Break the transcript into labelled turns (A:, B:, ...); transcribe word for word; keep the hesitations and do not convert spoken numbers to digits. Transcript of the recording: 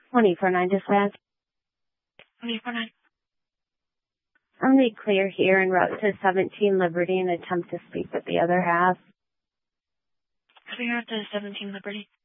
A: twenty-four nine dispatch.
B: twenty-four nine.
A: I'm going to be clear here en route to seventeen Liberty and attempt to speak with the other half.
B: Clear to seventeen Liberty.